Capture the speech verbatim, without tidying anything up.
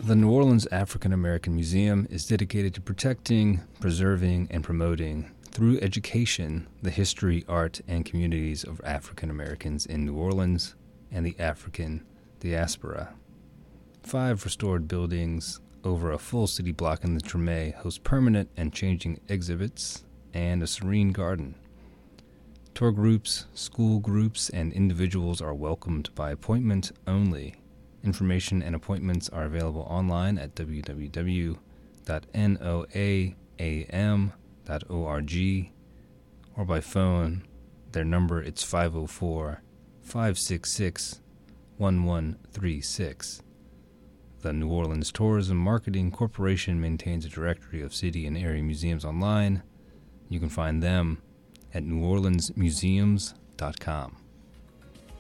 The New Orleans African American Museum is dedicated to protecting, preserving, and promoting, through education, the history, art, and communities of African Americans in New Orleans and the African diaspora. Five restored buildings over a full city block in the Treme host permanent and changing exhibits and a serene garden. Tour groups, school groups, and individuals are welcomed by appointment only. Information and appointments are available online at w w w dot noaam dot org or by phone. Their number is five oh four, five six six, one one three six. The New Orleans Tourism Marketing Corporation maintains a directory of city and area museums online. You can find them at new orleans museums dot com.